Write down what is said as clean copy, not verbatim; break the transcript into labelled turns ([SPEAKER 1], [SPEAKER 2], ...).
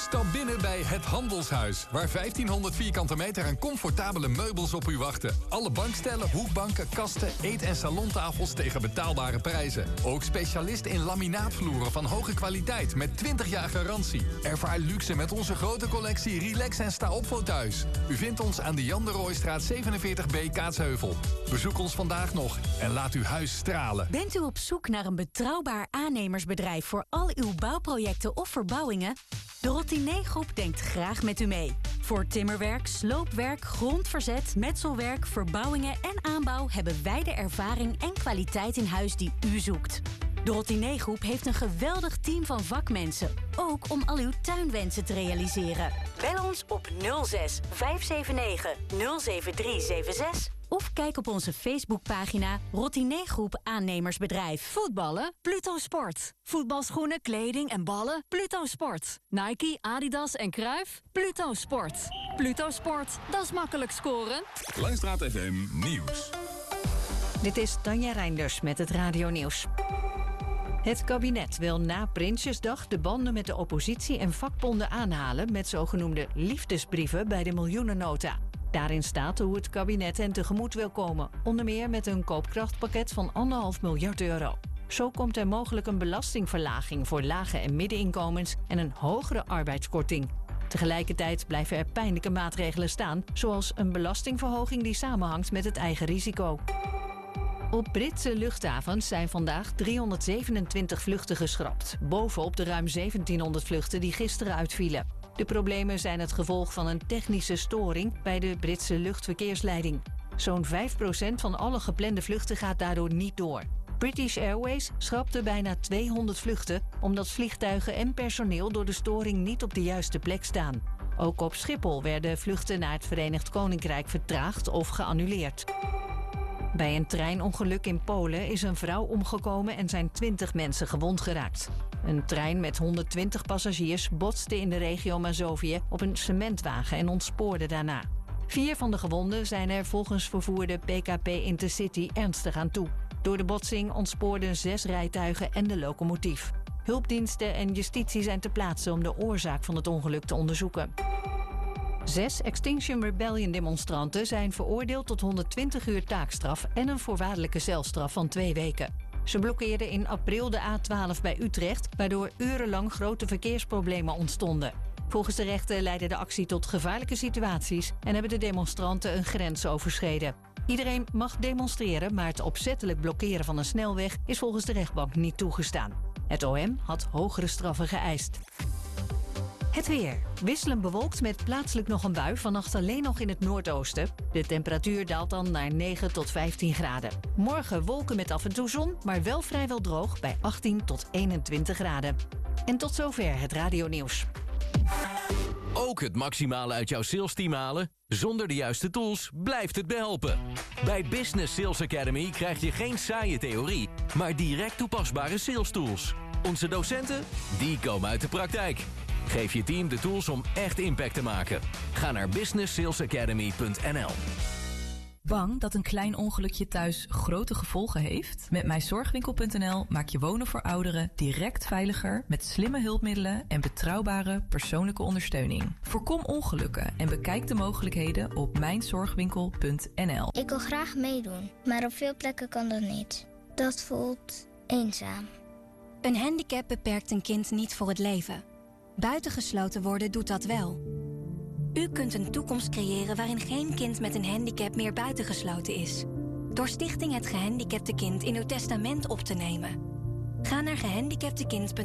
[SPEAKER 1] Stap binnen bij Het Handelshuis, waar 1500 vierkante meter aan comfortabele meubels op u wachten. Alle bankstellen, hoekbanken, kasten, eet- en salontafels tegen betaalbare prijzen. Ook specialist in laminaatvloeren van hoge kwaliteit met 20 jaar garantie. Ervaar luxe met onze grote collectie Relax en Sta op fauteuils. U vindt ons aan de Jan de Rooistraat 47B Kaatsheuvel. Bezoek ons vandaag nog en laat uw huis stralen.
[SPEAKER 2] Bent u op zoek naar een betrouwbaar aannemersbedrijf voor al uw bouwprojecten of verbouwingen? De Rotiné Groep denkt graag met u mee. Voor timmerwerk, sloopwerk, grondverzet, metselwerk, verbouwingen en aanbouw hebben wij de ervaring en kwaliteit in huis die u zoekt. De Rotiné Groep heeft een geweldig team van vakmensen, ook om al uw tuinwensen te realiseren. Bel ons op 06 579 07376 of kijk op onze Facebookpagina Rotiné Groep Aannemersbedrijf.
[SPEAKER 3] Voetballen? Pluto Sport. Voetbalschoenen, kleding en ballen? Pluto Sport. Nike, Adidas en Cruijff? Pluto Sport. Pluto Sport, dat is makkelijk scoren.
[SPEAKER 4] Langstraat FM Nieuws.
[SPEAKER 5] Dit is Tanja Reinders met het Radio Nieuws. Het kabinet wil na Prinsjesdag de banden met de oppositie en vakbonden aanhalen met zogenoemde liefdesbrieven bij de miljoenennota. Daarin staat hoe het kabinet hen tegemoet wil komen, onder meer met een koopkrachtpakket van 1,5 miljard euro. Zo komt er mogelijk een belastingverlaging voor lage en middeninkomens en een hogere arbeidskorting. Tegelijkertijd blijven er pijnlijke maatregelen staan, zoals een belastingverhoging die samenhangt met het eigen risico. Op Britse luchthavens zijn vandaag 327 vluchten geschrapt, bovenop de ruim 1700 vluchten die gisteren uitvielen. De problemen zijn het gevolg van een technische storing bij de Britse luchtverkeersleiding. Zo'n 5% van alle geplande vluchten gaat daardoor niet door. British Airways schrapte bijna 200 vluchten omdat vliegtuigen en personeel door de storing niet op de juiste plek staan. Ook op Schiphol werden vluchten naar het Verenigd Koninkrijk vertraagd of geannuleerd. Bij een treinongeluk in Polen is een vrouw omgekomen en zijn 20 mensen gewond geraakt. Een trein met 120 passagiers botste in de regio Mazovië op een cementwagen en ontspoorde daarna. 4 van de gewonden zijn er volgens vervoerder PKP Intercity ernstig aan toe. Door de botsing ontspoorden 6 rijtuigen en de locomotief. Hulpdiensten en justitie zijn ter plaatse om de oorzaak van het ongeluk te onderzoeken. 6 Extinction Rebellion demonstranten zijn veroordeeld tot 120 uur taakstraf en een voorwaardelijke celstraf van 2 weken. Ze blokkeerden in april de A12 bij Utrecht, waardoor urenlang grote verkeersproblemen ontstonden. Volgens de rechter leidde de actie tot gevaarlijke situaties en hebben de demonstranten een grens overschreden. Iedereen mag demonstreren, maar het opzettelijk blokkeren van een snelweg is volgens de rechtbank niet toegestaan. Het OM had hogere straffen geëist. Het weer. Wisselend bewolkt met plaatselijk nog een bui, vannacht alleen nog in het noordoosten. De temperatuur daalt dan naar 9 tot 15 graden. Morgen wolken met af en toe zon, maar wel vrijwel droog bij 18 tot 21 graden. En tot zover het Radio Nieuws.
[SPEAKER 6] Ook het maximale uit jouw salesteam halen? Zonder de juiste tools blijft het behelpen. Bij Business Sales Academy krijg je geen saaie theorie, maar direct toepasbare sales tools. Onze docenten, die komen uit de praktijk. Geef je team de tools om echt impact te maken. Ga naar businesssalesacademy.nl.
[SPEAKER 7] Bang dat een klein ongelukje thuis grote gevolgen heeft? Met mijzorgwinkel.nl maak je wonen voor ouderen direct veiliger met slimme hulpmiddelen en betrouwbare persoonlijke ondersteuning. Voorkom ongelukken en bekijk de mogelijkheden op mijnzorgwinkel.nl.
[SPEAKER 8] Ik wil graag meedoen, maar op veel plekken kan dat niet. Dat voelt eenzaam.
[SPEAKER 9] Een handicap beperkt een kind niet voor het leven. Buitengesloten worden doet dat wel. U kunt een toekomst creëren waarin geen kind met een handicap meer buitengesloten is. Door Stichting Het Gehandicapte Kind in uw testament op te nemen. Ga naar gehandicaptekind.nl.